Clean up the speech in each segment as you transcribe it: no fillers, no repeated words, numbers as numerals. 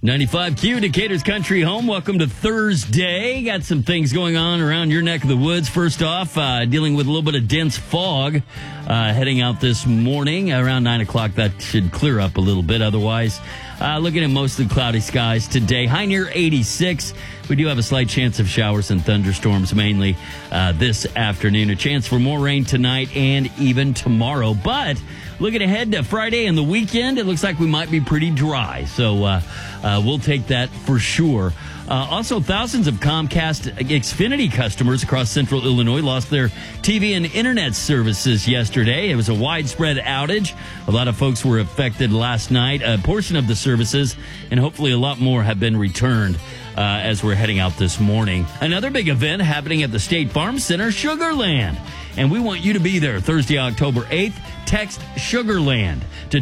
95Q, Decatur's Country Home. Welcome to Thursday. Got some things going on around your neck of the woods. First off, dealing with a little bit of dense fog heading out this morning. Around 9 o'clock, that should clear up a little bit. Otherwise, looking at mostly cloudy skies today. High near 86. We do have a slight chance of showers and thunderstorms mainly this afternoon. A chance for more rain tonight and even tomorrow. But looking ahead to Friday and the weekend, it looks like we might be pretty dry. So we'll take that for sure. Also, thousands of Comcast Xfinity customers across central Illinois lost their TV and internet services yesterday. It was a widespread outage. A lot of folks were affected last night. A portion of the services, and hopefully a lot more, have been returned as we're heading out this morning. Another big event happening at the State Farm Center, Sugarland. And we want you to be there Thursday, October 8th. Text Sugarland to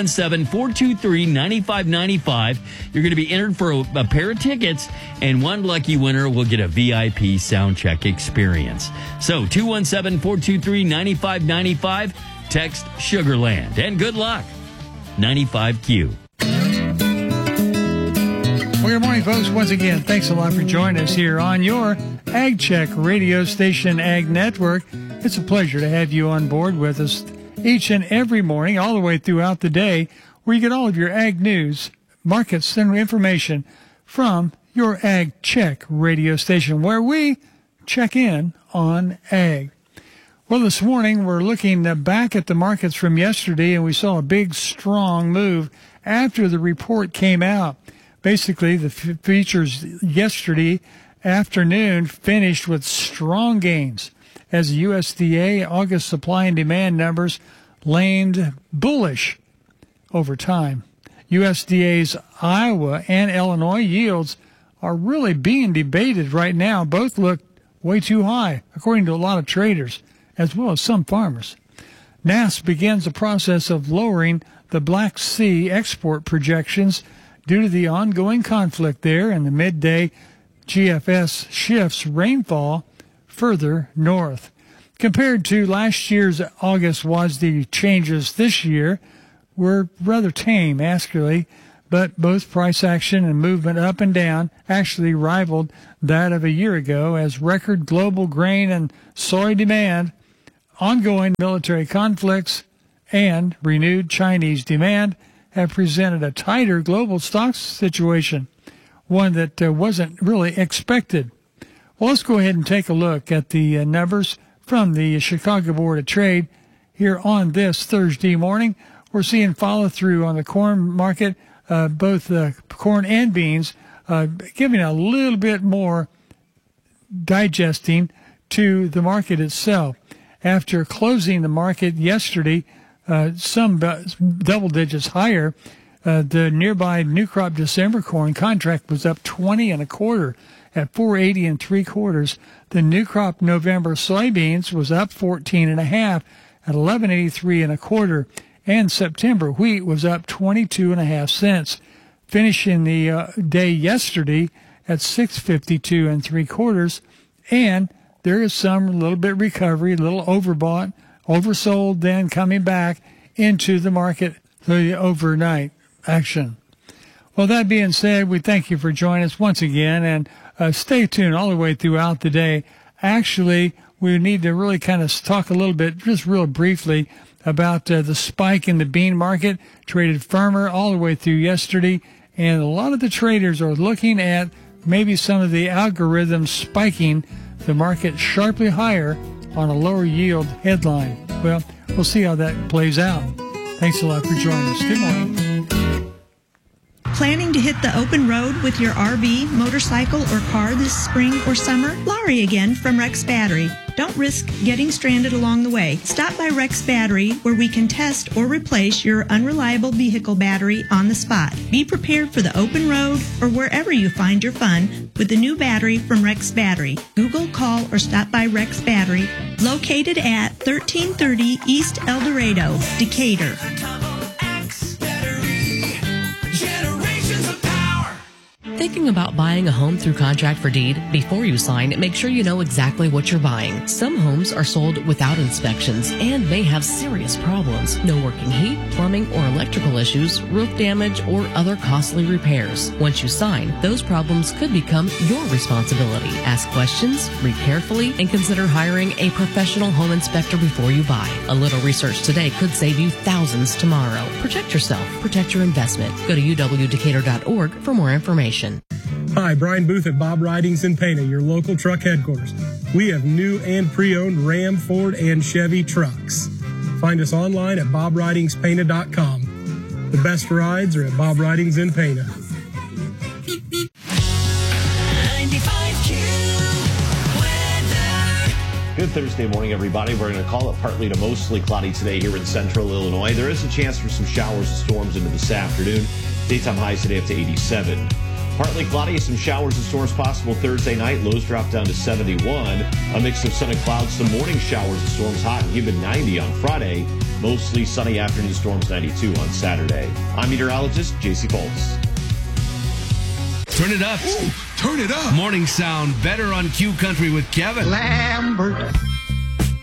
217-423-9595. You're going to be entered for a pair of tickets, and one lucky winner will get a VIP sound check experience. So 217-423-9595. Text Sugarland. And good luck. 95Q. Well, good morning, folks. Once again, thanks a lot for joining us here on your Ag Check radio station, Ag Network. It's a pleasure to have you on board with us each and every morning, all the way throughout the day, where you get all of your ag news, markets, and information from your Ag Check radio station, where we check in on ag. Well, this morning, we're looking back at the markets from yesterday, and we saw a big, strong move after the report came out. Basically, the futures yesterday afternoon finished with strong gains as the USDA August supply and demand numbers leaned bullish over time. USDA's Iowa and Illinois yields are really being debated right now. Both look way too high, according to a lot of traders, as well as some farmers. NASS begins the process of lowering the Black Sea export projections due to the ongoing conflict there, and the midday GFS shifts rainfall further north. Compared to last year's August WASDE changes this year were rather tame, actually, but both price action and movement up and down actually rivaled that of a year ago as record global grain and soy demand, ongoing military conflicts, and renewed Chinese demand have presented a tighter global stocks situation, one that wasn't really expected. Well, let's go ahead and take a look at the numbers from the Chicago Board of Trade here on this Thursday morning. We're seeing follow-through on the corn market, both corn and beans, giving a little bit more digesting to the market itself. After closing the market yesterday, some double digits higher, the nearby new crop December corn contract was up 20 1/4 at 4.80 3/4. The new crop November soybeans was up 14 1/2 at 11.83 1/4, and September wheat was up 22 1/2 cents, finishing the day yesterday at 6.52 3/4. And there is some little bit recovery, a little overbought, oversold, then coming back into the market for the overnight action. Well, that being said, we thank you for joining us once again, and stay tuned all the way throughout the day. Actually, we need to really kind of talk a little bit, just real briefly, about the spike in the bean market. Traded firmer all the way through yesterday, and a lot of the traders are looking at maybe some of the algorithms spiking the market sharply higher on a lower yield headline. Well, we'll see how that plays out. Thanks a lot for joining us. Good morning. Planning to hit the open road with your RV, motorcycle, or car this spring or summer? Laurie again from Rex Battery. Don't risk getting stranded along the way. Stop by Rex Battery, where we can test or replace your unreliable vehicle battery on the spot. Be prepared for the open road or wherever you find your fun with the new battery from Rex Battery. Google, call, or stop by Rex Battery, located at 1330 East El Dorado, Decatur. The thinking about buying a home through contract for deed? Before you sign, make sure you know exactly what you're buying. Some homes are sold without inspections and may have serious problems. No working heat, plumbing, or electrical issues, roof damage, or other costly repairs. Once you sign, those problems could become your responsibility. Ask questions, read carefully, and consider hiring a professional home inspector before you buy. A little research today could save you thousands tomorrow. Protect yourself. Protect your investment. Go to uwdecatur.org for more information. Hi, Brian Booth at Bob Ridings in Pana, your local truck headquarters. We have new and pre-owned Ram, Ford, and Chevy trucks. Find us online at bobridingspana.com. The best rides are at Bob Ridings in Pana. 95Q weather. Good Thursday morning, everybody. We're going to call it partly to mostly cloudy today here in central Illinois. There is a chance for some showers and storms into this afternoon. Daytime highs today up to 87. Partly cloudy, some showers and storms possible Thursday night. Lows drop down to 71. A mix of sun and clouds, some morning showers and storms, hot and humid 90 on Friday. Mostly sunny afternoon storms 92 on Saturday. I'm meteorologist JC Foltz. Turn it up. Ooh, turn it up. Morning sound better on Q Country with Kevin Lambert.